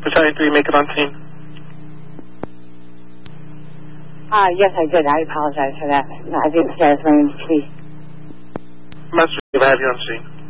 Battalion 3, make it on scene. Yes, I did. I apologize for that. I didn't say I was range, please. Master, I have you on scene.